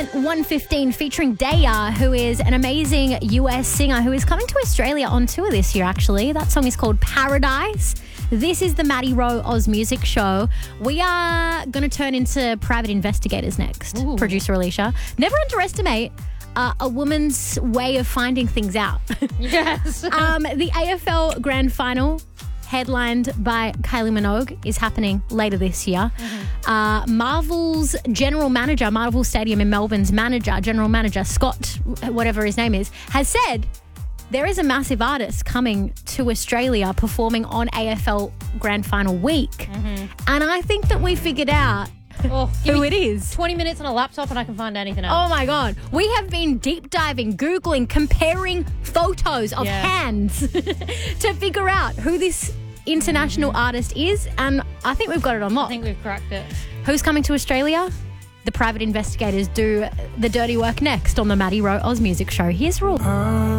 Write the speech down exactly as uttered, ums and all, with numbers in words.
Element one fifteen featuring Daya, who is an amazing U S singer who is coming to Australia on tour this year, actually. That song is called Paradise. This is the Maddie Rowe Oz Music Show. We are going to turn into private investigators next, Ooh. Producer Alicia. Never underestimate uh, a woman's way of finding things out. Yes. um, the A F L Grand Final, headlined by Kylie Minogue, is happening later this year. Mm-hmm. Uh, Marvel's general manager, Marvel Stadium in Melbourne's manager, general manager, Scott, whatever his name is, has said there is a massive artist coming to Australia performing on A F L Grand Final week. Mm-hmm. And I think that we figured out Oh, give who me it is. twenty minutes on a laptop and I can find anything else. Oh my God. We have been deep diving, Googling, comparing photos of Yeah. hands to figure out who this international mm-hmm. artist is. And I think we've got it on lock. I think we've cracked it. Who's coming to Australia? The private investigators do the dirty work next on the Maddie Rowe Oz Music Show. Here's Rule.